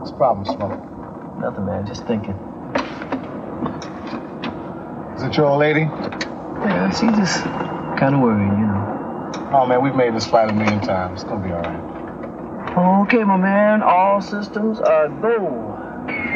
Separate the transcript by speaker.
Speaker 1: What's the problem, Smoke?
Speaker 2: Nothing, man. Just thinking.
Speaker 1: Is it your old lady?
Speaker 2: Yeah, she's just kind of worried, you know.
Speaker 1: Oh, man, we've made this flight 1,000,000 times. It's gonna be all right.
Speaker 2: Okay, my man. All systems are go.